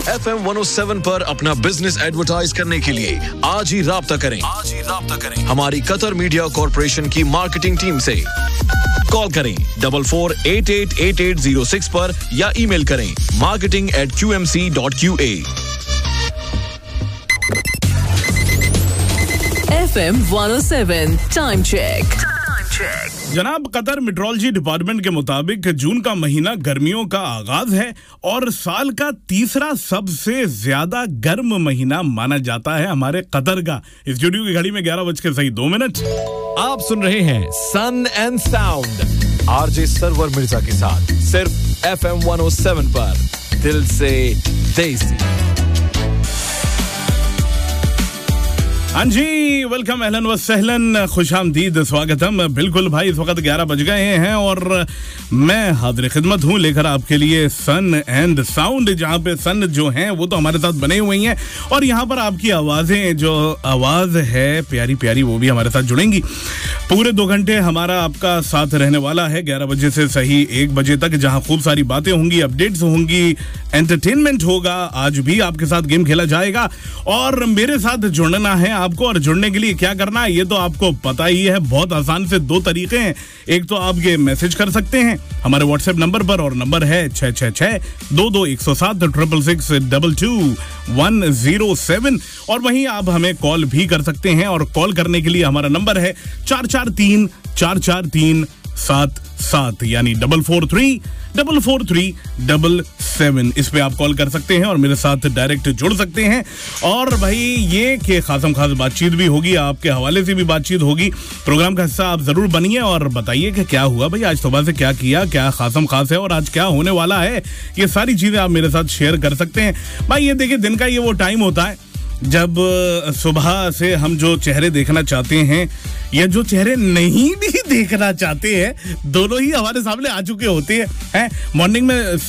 FM 107 पर अपना business advertise करने के लिए आज ही राब्ता करें। हमारी कतर मीडिया कॉर्पोरेशन की मार्केटिंग टीम से कॉल करें 44888806 पर या ईमेल करें marketing@qmc.qa। FM 107 time check. जनाब, कतर मेट्रोलॉजी डिपार्टमेंट के मुताबिक जून का महीना गर्मियों का आगाज है और साल का तीसरा सबसे ज्यादा गर्म महीना माना जाता है हमारे कतर का। इस स्टूडियो की घड़ी में 11:02। आप सुन रहे हैं सन and sound RJ server Mirza के साथ सिर्फ FM 107 पर। दिल से देसी। हाँ जी, वेलकम, अहलन व सहलन, खुशामदीद, स्वागतम। बिल्कुल भाई, इस वक्त 11 बज गए हैं और मैं हाजिर खिदमत हूँ लेकर आपके लिए सन एंड साउंड, जहाँ पे सन जो हैं वो तो हमारे साथ बने हुए हैं और यहाँ पर आपकी आवाज़ें, जो आवाज़ है प्यारी प्यारी, वो भी हमारे साथ जुड़ेंगी। पूरे 2 घंटे हमारा आपका साथ रहने वाला है, 11 बजे से सही 1 बजे तक, जहाँ खूब सारी बातें होंगी, अपडेट्स होंगी, एंटरटेनमेंट होगा। आज भी आपके साथ गेम खेला जाएगा और मेरे साथ जुड़ना है आपको। और जुड़ने के लिए क्या करना है ये तो आपको पता ही है, बहुत आसान से 2 तरीके हैं। एक तो आप ये मैसेज कर सकते हैं हमारे व्हाट्सएप नंबर पर और नंबर है 666-22-107-666-22-107। और वहीं आप हमें कॉल भी कर सकते हैं और कॉल करने के लिए हमारा नंबर है 443-443-77, यानी 443-443-77। इस पे आप कॉल कर सकते हैं और मेरे साथ डायरेक्ट जुड़ सकते हैं। और भाई ये कि खासम खास बातचीत भी होगी, आपके हवाले से भी बातचीत होगी। प्रोग्राम का हिस्सा आप जरूर बनिए और बताइए कि क्या हुआ भाई, आज सुबह से क्या किया, क्या खासम खास है और आज क्या होने वाला है। ये सारी चीजें आप मेरे साथ शेयर कर सकते हैं भाई। ये देखिए, दिन का ये वो टाइम होता है जब सुबह से हम जो चेहरे देखना चाहते हैं या जो चेहरे नहीं भी देखना चाहते हैं, दोनों ही हमारे सामने आ चुके होते हैं। मॉर्निंग में